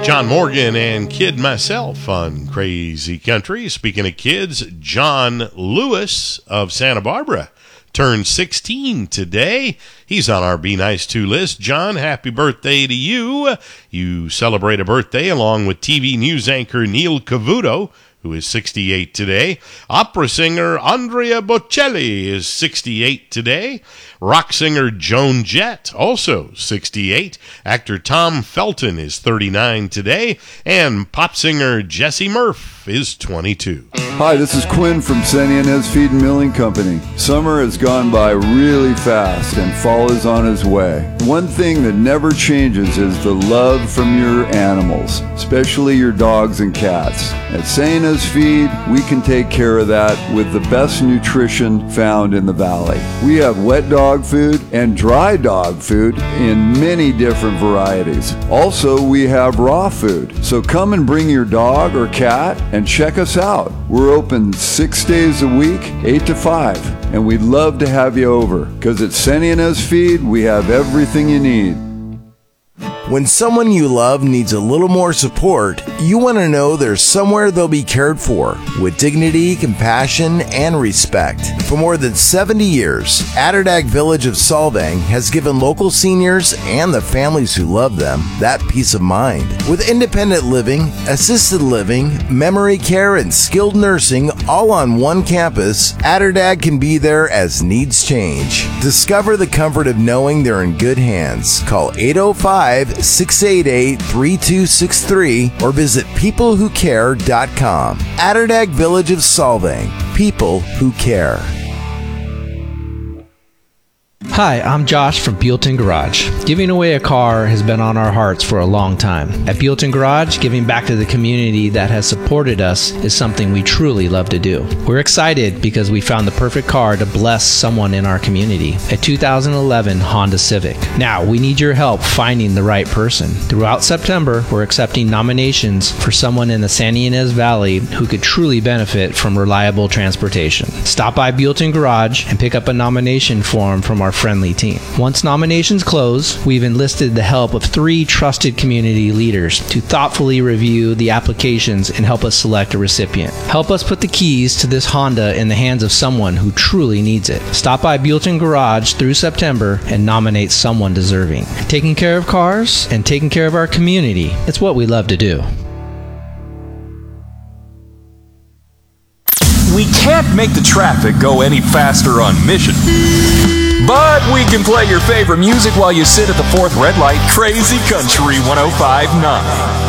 John Morgan and Kid Myself on Crazy Country. Speaking of kids, John Lewis of Santa Barbara turned 16 today. He's on our Be Nice To list. John, happy birthday to you. You celebrate a birthday along with TV news anchor Neil Cavuto, who is 68 today. Opera singer Andrea Bocelli is 68 today. Rock singer Joan Jett, also 68. Actor Tom Felton is 39 today. And pop singer Jesse Murph is 22. Hi, this is Quinn from Senny Inez Feed and Milling Company. Summer has gone by really fast and fall is on its way. One thing that never changes is the love from your animals, especially your dogs and cats. At Senny Inez Feed, we can take care of that with the best nutrition found in the valley. We have wet dog food and dry dog food in many different varieties. Also, we have raw food. So come and bring your dog or cat and check us out. We're open 6 days a week, 8 to 5, and we'd love to have you over, because at Senny Inez Feed, we have everything you need. When someone you love needs a little more support, you want to know there's somewhere they'll be cared for with dignity, compassion, and respect. For more than 70 years, Atterdag Village of Solvang has given local seniors and the families who love them that peace of mind. With independent living, assisted living, memory care, and skilled nursing all on one campus, Atterdag can be there as needs change. Discover the comfort of knowing they're in good hands. Call 805-688-3263 or visit peoplewhocare.com. Atterdag Village of Solvang. People who care. Hi, I'm Josh from Buellton Garage. Giving away a car has been on our hearts for a long time. At Buellton Garage, giving back to the community that has supported us is something we truly love to do. We're excited because we found the perfect car to bless someone in our community, a 2011 Honda Civic. Now, we need your help finding the right person. Throughout September, we're accepting nominations for someone in the Santa Ynez Valley who could truly benefit from reliable transportation. Stop by Buellton Garage and pick up a nomination form from our friendly team. Once nominations close, we've enlisted the help of 3 trusted community leaders to thoughtfully review the applications and help us select a recipient. Help us put the keys to this Honda in the hands of someone who truly needs it. Stop by Buellton Garage through September and nominate someone deserving. Taking care of cars and taking care of our community, it's what we love to do. We can't make the traffic go any faster on Mission. But we can play your favorite music while you sit at the 4th red light. Crazy Country 105.9.